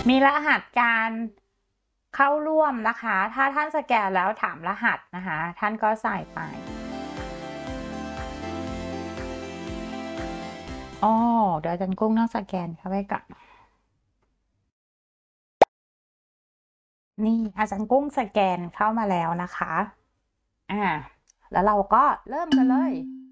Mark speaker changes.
Speaker 1: มีรหัสการเข้าร่วมนะคะ ถ้าท่านสแกนแล้วถามรหัสนะคะ ท่านก็ใส่ไปอ๋อเดี๋ยวอาจารย์กุ้งต้องสแกนเข้าไปก่อนนี่อาจารย์กุ้งสแกนเข้ามาแล้วนะคะแล้วเราก็เริ่มกันเลย